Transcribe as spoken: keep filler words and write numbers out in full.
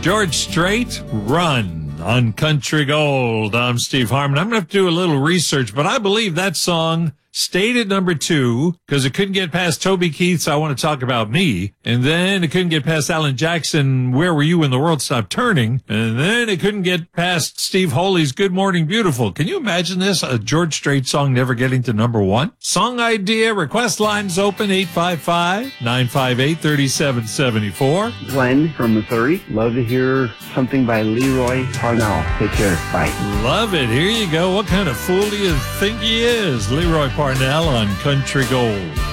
George Strait, Run. On Country Gold. I'm Steve Harmon. I'm going to have to do a little research, but I believe that song stayed at number two because it couldn't get past Toby Keith's I Want to Talk About Me. And then it couldn't get past Alan Jackson, Where Were You When the World Stopped Turning? And then it couldn't get past Steve Holy's Good Morning Beautiful. Can you imagine this? A George Strait song never getting to number one? Song idea, request lines open, eight five five, nine five eight, three seven seven four. Glenn from Missouri. Love to hear something by Leroy Parnell. Take care. Bye. Love it. Here you go. What kind of fool do you think he is? Leroy Parnell on Country Gold.